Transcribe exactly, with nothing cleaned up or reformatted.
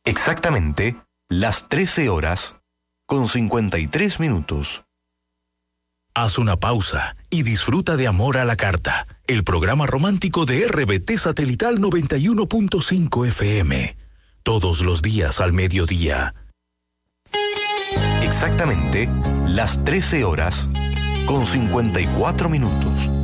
Exactamente las trece horas con cincuenta y tres minutos. Haz una pausa y disfruta de Amor a la Carta, el programa romántico de R B T Satelital noventa y uno punto cinco F M. Todos los días al mediodía. Exactamente las trece horas con cincuenta y cuatro minutos.